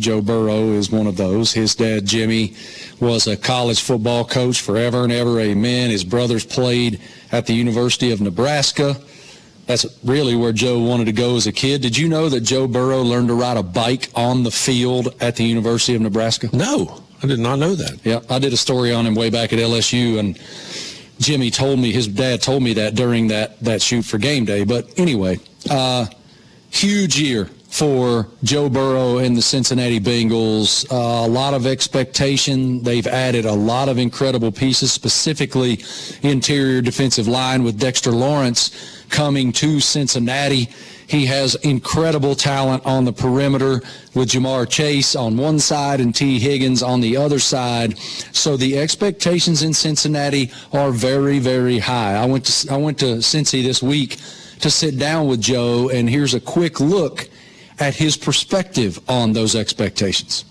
Joe Burrow is one of those. His dad, Jimmy, was a college football coach forever and ever, amen. His brothers played at the University of Nebraska. That's really where Joe wanted to go as a kid. Did you know that Joe Burrow learned to ride a bike on the field at the University of Nebraska? No, I did not know that. Yeah, I did a story on him way back at LSU, and Jimmy told me, his dad told me that during that shoot for game day. But anyway, huge year for Joe Burrow and the Cincinnati Bengals. A lot of expectation. They've added a lot of incredible pieces, specifically interior defensive line with Dexter Lawrence coming to Cincinnati. He has incredible talent on the perimeter with Jamar Chase on one side and T. Higgins on the other side. So the expectations in Cincinnati are very, very high. I went to Cincy this week to sit down with Joe, and here's a quick look at his perspective on those expectations.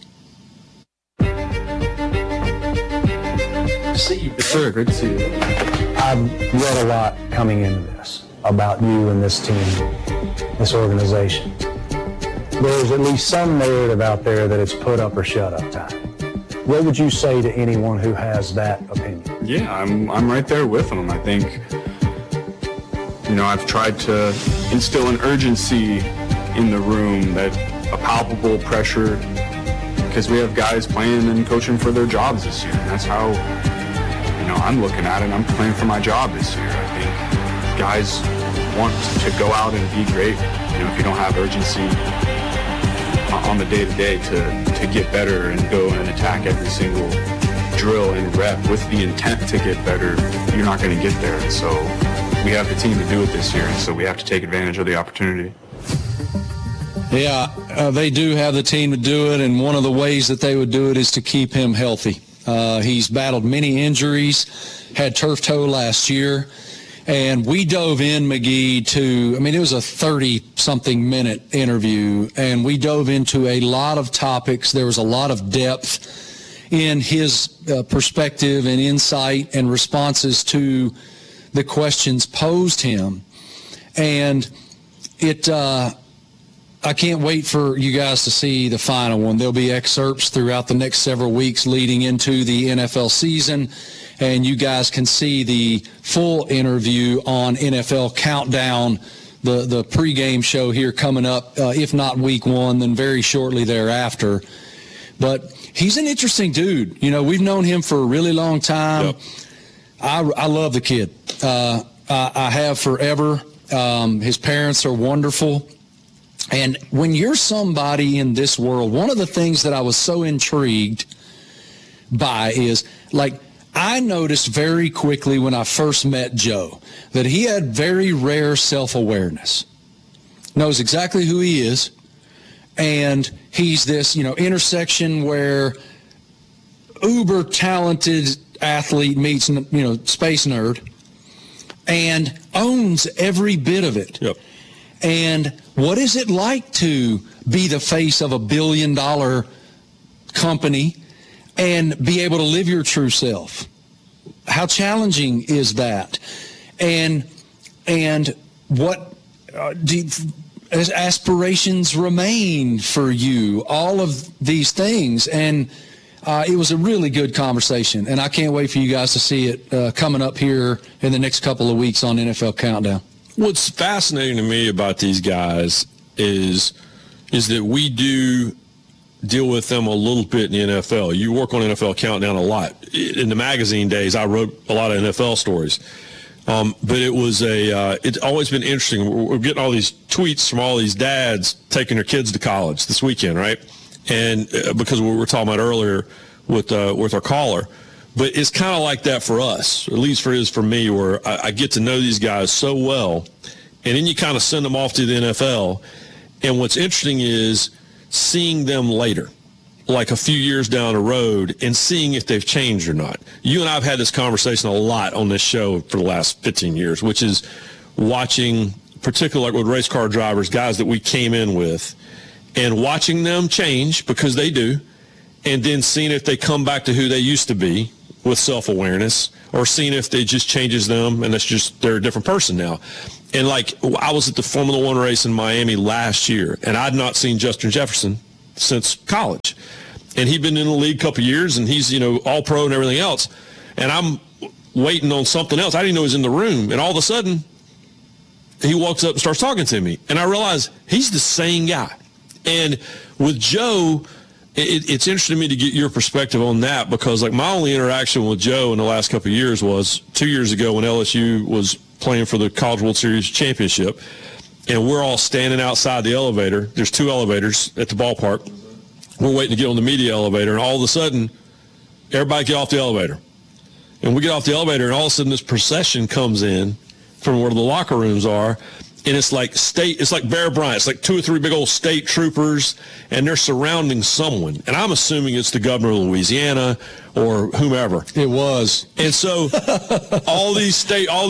Sure, good to see you. I've read a lot coming into this about you and this team, this organization. There's at least some narrative out there that it's put up or shut up time. What would you say to anyone who has that opinion? Yeah, I'm right there with them. I think, I've tried to instill an urgency in the room, that a palpable pressure, because we have guys playing and coaching for their jobs this year. And that's how, I'm looking at it. I'm playing for my job this year. I think guys want to go out and be great. If you don't have urgency on the day-to-day to get better and go and attack every single drill and rep with the intent to get better, you're not going to get there. And so we have the team to do it this year, and so we have to take advantage of the opportunity. Yeah, they do have the team to do it, and one of the ways that they would do it is to keep him healthy. He's battled many injuries, had turf toe last year, and we dove in, McGee, it was a 30-something minute interview, and we dove into a lot of topics. There was a lot of depth in his perspective and insight and responses to the questions posed him. And I can't wait for you guys to see the final one. There'll be excerpts throughout the next several weeks leading into the NFL season, and you guys can see the full interview on NFL Countdown, the pregame show here coming up, if not week one, then very shortly thereafter. But he's an interesting dude. We've known him for a really long time. Yep. I love the kid. I have forever. His parents are wonderful. And when you're somebody in this world, one of the things that I was so intrigued by is, I noticed very quickly when I first met Joe that he had very rare self-awareness, knows exactly who he is, and he's this, intersection where uber talented athlete meets, space nerd, and owns every bit of it. Yep. And what is it like to be the face of $1 billion company and be able to live your true self? How challenging is that? And what as aspirations remain for you? All of these things. And it was a really good conversation, and I can't wait for you guys to see it coming up here in the next couple of weeks on NFL Countdown. What's fascinating to me about these guys is that we do deal with them a little bit in the NFL. You work on NFL Countdown a lot. In the magazine days, I wrote a lot of NFL stories. But it's always been interesting. We're getting all these tweets from all these dads taking their kids to college this weekend, right? And because we were talking about earlier with our caller. But it's kind of like that for us, at least for me, where I get to know these guys so well, and then you kind of send them off to the NFL. And what's interesting is seeing them later, like a few years down the road, and seeing if they've changed or not. You and I have had this conversation a lot on this show for the last 15 years, which is watching, particularly like with race car drivers, guys that we came in with, and watching them change, because they do, and then seeing if they come back to who they used to be with self-awareness, or seeing if they just changes them and they're a different person now. And I was at the Formula One race in Miami last year, and I'd not seen Justin Jefferson since college. and he'd been in the league a couple years, and he's, all pro and everything else. And I'm waiting on something else. I didn't know he was in the room. And all of a sudden, he walks up and starts talking to me. And I realize he's the same guy. And with Joe, it's interesting to me to get your perspective on that, because like my only interaction with Joe in the last couple of years was 2 years ago when LSU was playing for the College World Series championship, and we're all standing outside the elevator. There's 2 elevators at the ballpark. We're waiting to get on the media elevator, and all of a sudden, everybody get off the elevator. And we get off the elevator, and all of a sudden this procession comes in from where the locker rooms are, and it's like Bear Bryant. It's like 2 or 3 big old state troopers, and they're surrounding someone. And I'm assuming it's the governor of Louisiana or whomever. It was. And so all these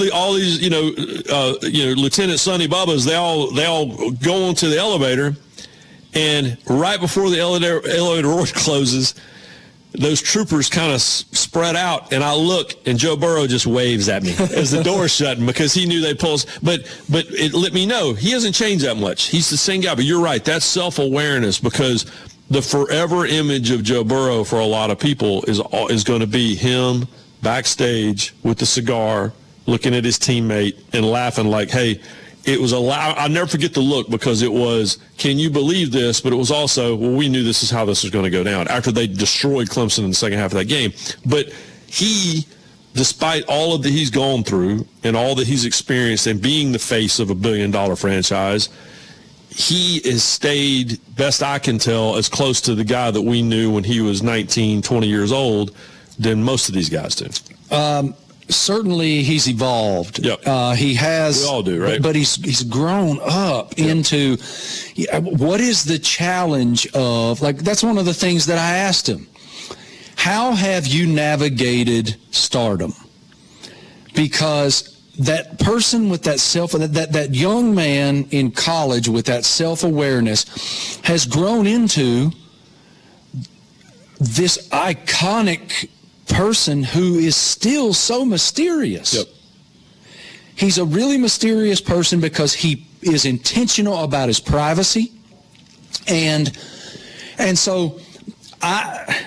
Lieutenant Sonny Bubbas, they all go onto the elevator, and right before the elevator door closes, those troopers kind of spread out, and I look, and Joe Burrow just waves at me as the door's shutting, because he knew they'd pull us. But it let me know he hasn't changed that much. He's the same guy. But you're right. That's self-awareness, because the forever image of Joe Burrow for a lot of people is going to be him backstage with the cigar, looking at his teammate and laughing like, hey, it was I'll never forget the look, because it was, can you believe this? But it was also, well, we knew this is how this was going to go down after they destroyed Clemson in the second half of that game. But he, despite all of that he's gone through and all that he's experienced and being the face of $1 billion franchise, he has stayed, best I can tell, as close to the guy that we knew when he was 19, 20 years old than most of these guys do. Certainly he's evolved. Yep. He has. We all do, right? But he's grown up into what is the challenge of, like, that's one of the things that I asked him. How have you navigated stardom? Because that person with that young man in college with that self-awareness has grown into this iconic person who is still so mysterious. Yep. He's a really mysterious person because he is intentional about his privacy. And so I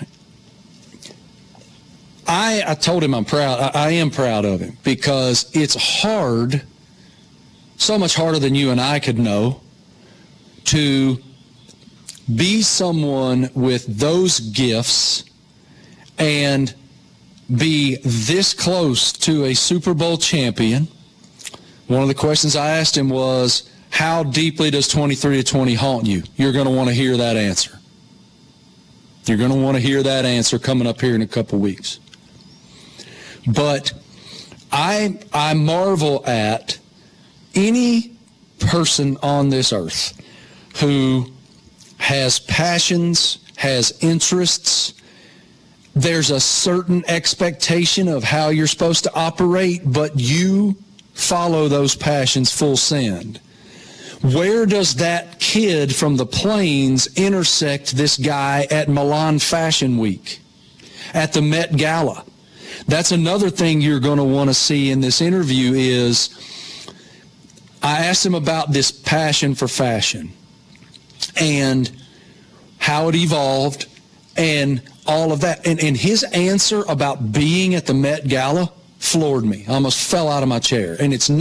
told him I'm proud. I am proud of him, because it's hard, so much harder than you and I could know, to be someone with those gifts and be this close to a Super Bowl champion. One of the questions I asked him was, how deeply does 23-20 haunt you? You're going to want to hear that answer. You're going to want to hear that answer coming up here in a couple weeks. But I marvel at any person on this earth who has passions, has interests. There's a certain expectation of how you're supposed to operate, but you follow those passions full send. Where does that kid from the Plains intersect this guy at Milan Fashion Week, at the Met Gala? That's another thing you're going to want to see in this interview is, I asked him about this passion for fashion and how it evolved and all of that. And his answer about being at the Met Gala floored me. I almost fell out of my chair. And it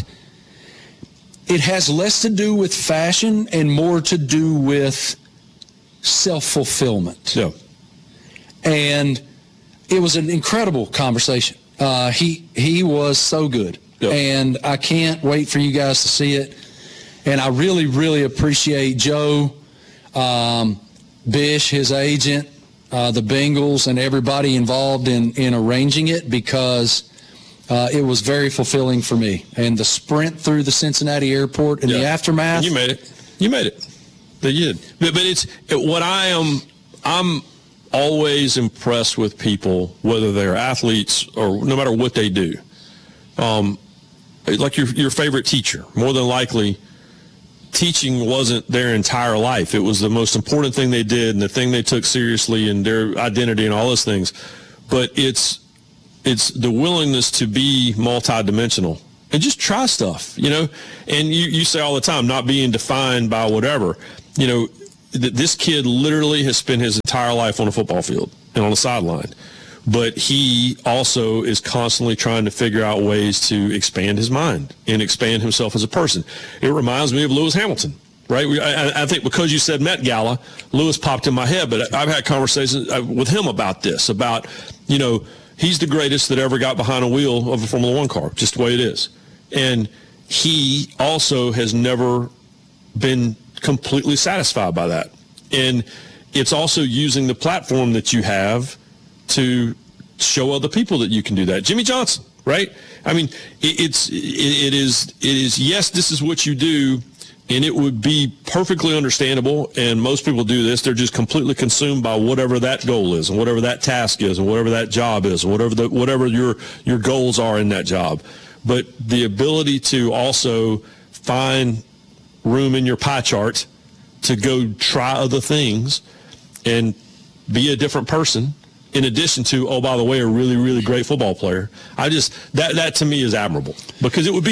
has less to do with fashion and more to do with self-fulfillment. Yeah. And it was an incredible conversation. He was so good. Yep. And I can't wait for you guys to see it. And I really, really appreciate Joe, Bish, his agent, the Bengals, and everybody involved in arranging it, because it was very fulfilling for me. And the sprint through the Cincinnati airport and the aftermath. And you made it. You made it. But you did. But I'm always impressed with people, whether they're athletes or no matter what they do. Like your favorite teacher, more than likely, teaching wasn't their entire life. It was the most important thing they did and the thing they took seriously and their identity and all those things. But it's the willingness to be multidimensional and just try stuff, And you say all the time, not being defined by whatever. this kid literally has spent his entire life on a football field and on the sideline. But he also is constantly trying to figure out ways to expand his mind and expand himself as a person. It reminds me of Lewis Hamilton, right? I think because you said Met Gala, Lewis popped in my head, but I've had conversations with him about this, about, he's the greatest that ever got behind a wheel of a Formula One car, just the way it is. And he also has never been completely satisfied by that. And it's also using the platform that you have to show other people that you can do that. Jimmy Johnson, right? I mean, it is yes, this is what you do, and it would be perfectly understandable, and most people do this. They're just completely consumed by whatever that goal is and whatever that task is and whatever that job is and whatever your goals are in that job. But the ability to also find room in your pie chart to go try other things and be a different person, in addition to, oh, by the way, a really, really great football player. That to me is admirable, because it would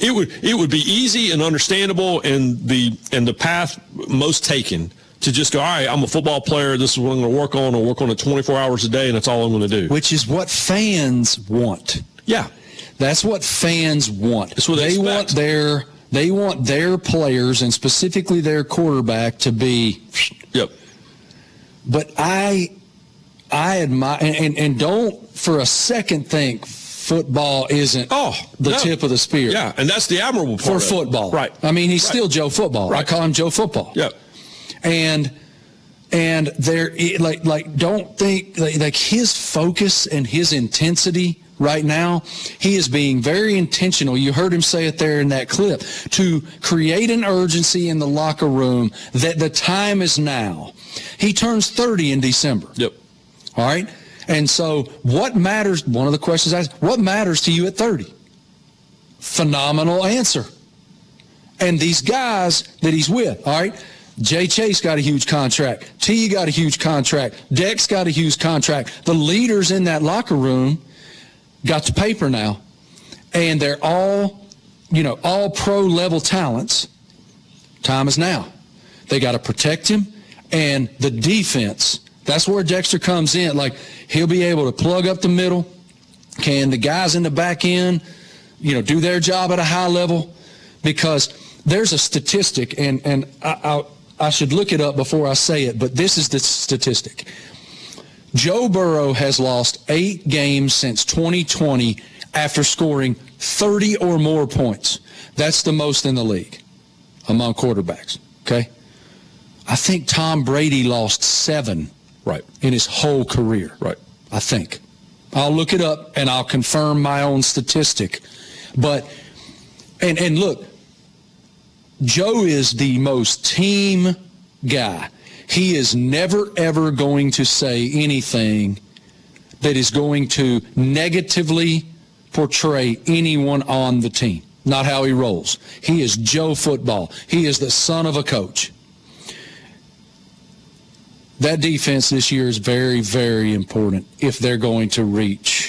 be easy and understandable, and the path most taken to just go, all right, I'm a football player, this is what I'm going to work on. I'll work on it 24 hours a day, and that's all I'm going to do. Which is what fans want. Yeah. That's what fans want. That's what they want. They want their players, and specifically their quarterback, to be. Yep. But I admire, and don't for a second think football isn't the tip of the spear. Yeah, and that's the admirable part for football. Right. I mean, he's still Joe Football. Right. I call him Joe Football. Yep. And there, don't think like his focus and his intensity right now, he is being very intentional. You heard him say it there in that clip, to create an urgency in the locker room that the time is now. He turns 30 in December. Yep. All right? And so what matters, one of the questions I asked, what matters to you at 30? Phenomenal answer. And these guys that he's with, all right? Jay Chase got a huge contract. T got a huge contract. Dex got a huge contract. The leaders in that locker room got the paper now, and they're all pro-level talents. Time is now. They got to protect him, and the defense, that's where Dexter comes in. Like, he'll be able to plug up the middle. Can the guys in the back end, do their job at a high level? Because there's a statistic, and I should look it up before I say it, but this is the statistic. Joe Burrow has lost 8 games since 2020 after scoring 30 or more points. That's the most in the league among quarterbacks, okay? I think Tom Brady lost 7 in his whole career. Right. I think. I'll look it up, and I'll confirm my own statistic. But, and look, Joe is the most team guy. He is never, ever going to say anything that is going to negatively portray anyone on the team. Not how he rolls. He is Joe Football. He is the son of a coach. That defense this year is very, very important if they're going to reach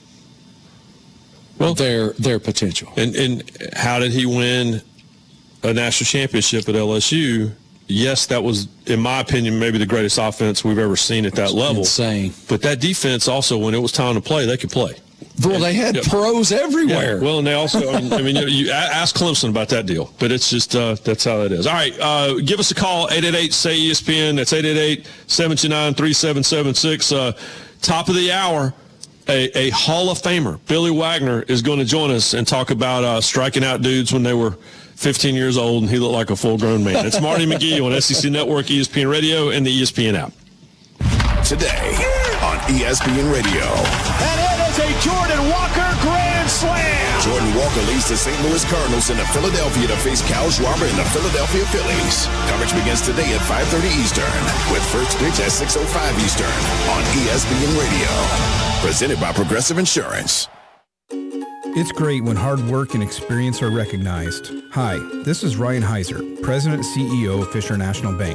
their potential. And how did he win a national championship at LSU? Yes, that was, in my opinion, maybe the greatest offense we've ever seen at that level. Insane. But that defense also, when it was time to play, they could play. Well, they had pros everywhere. Yeah. Well, and they also, you ask Clemson about that deal. But it's just, that's how that is. All right, give us a call, 888-SAY-ESPN. That's 888-729-3776. Top of the hour, a Hall of Famer, Billy Wagner, is going to join us and talk about striking out dudes when they were 15 years old and he looked like a full-grown man. It's Marty McGee on SEC Network, ESPN Radio, and the ESPN app. Today on ESPN Radio. And it is a Jordan Walker grand slam. Jordan Walker leads the St. Louis Cardinals into Philadelphia to face Kyle Schwarber and the Philadelphia Phillies. Coverage begins today at 5:30 Eastern with first pitch at 6:05 Eastern on ESPN Radio. Presented by Progressive Insurance. It's great when hard work and experience are recognized. Hi, this is Ryan Heiser, President and CEO of Fisher National Bank.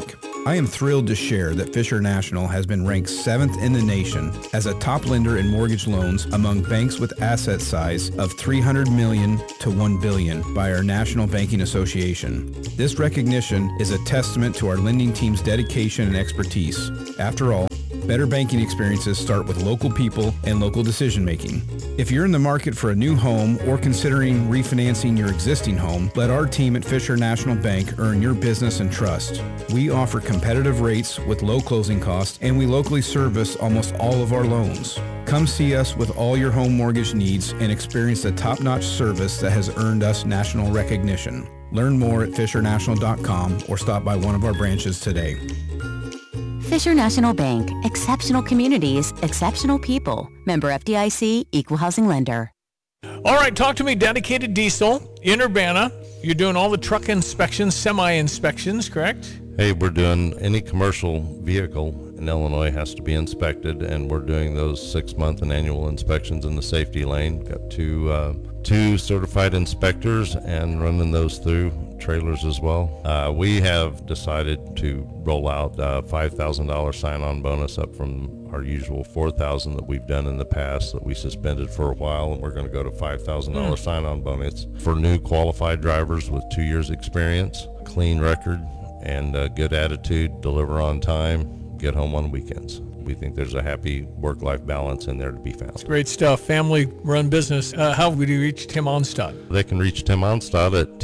I am thrilled to share that Fisher National has been ranked 7th in the nation as a top lender in mortgage loans among banks with asset size of $300 million to $1 billion by our National Banking Association. This recognition is a testament to our lending team's dedication and expertise. After all, better banking experiences start with local people and local decision making. If you're in the market for a new home or considering refinancing your existing home, let our team at Fisher National Bank earn your business and trust. We offer competitive rates with low closing costs, and we locally service almost all of our loans. Come see us with all your home mortgage needs and experience the top-notch service that has earned us national recognition. Learn more at fishernational.com or stop by one of our branches today. Fisher National Bank, exceptional communities, exceptional people. Member FDIC, equal housing lender. All right, talk to me, Dedicated Diesel in Urbana. You're doing all the truck inspections, semi-inspections, correct? Hey, we're doing any commercial vehicle in Illinois has to be inspected, and we're doing those 6-month and annual inspections in the safety lane. Got two certified inspectors and running those through trailers as well. We have decided to roll out a $5,000 sign-on bonus up from our usual $4,000 that we've done in the past that we suspended for a while, and we're going to go to $5,000 sign-on bonus for new qualified drivers with 2 years experience, clean record, and a good attitude, deliver on time, get home on weekends. We think there's a happy work-life balance in there to be found. Great stuff. Family-run business. How would you reach Tim Onstad? They can reach Tim Onstad at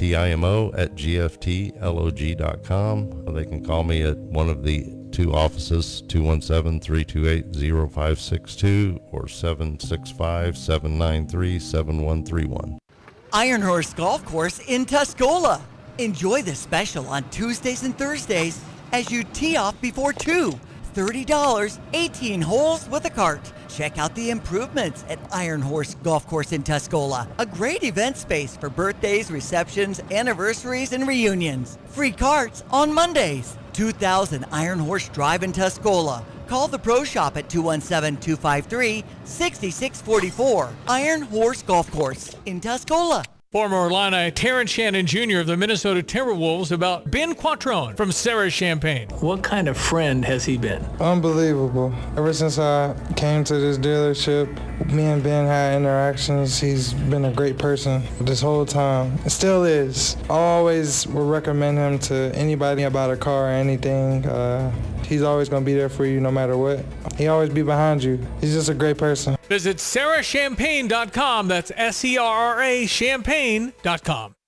TIMO@GFTLOG.com. They can call me at one of the 2 offices, 217-328-0562 or 765-793-7131. Iron Horse Golf Course in Tuscola. Enjoy the special on Tuesdays and Thursdays as you tee off before 2. $30, 18 holes with a cart. Check out the improvements at Iron Horse Golf Course in Tuscola. A great event space for birthdays, receptions, anniversaries, and reunions. Free carts on Mondays. 2000 Iron Horse Drive in Tuscola. Call the Pro Shop at 217-253-6644. Iron Horse Golf Course in Tuscola. Former Illini Terrence Shannon Jr. of the Minnesota Timberwolves about Ben Quattrone from Sarah Champagne. What kind of friend has he been? Unbelievable. Ever since I came to this dealership, me and Ben had interactions. He's been a great person this whole time. It still is. I always will recommend him to anybody about a car or anything. He's always going to be there for you no matter what. He always be behind you. He's just a great person. Visit SarahChampagne.com. That's SERRA Champagne.com.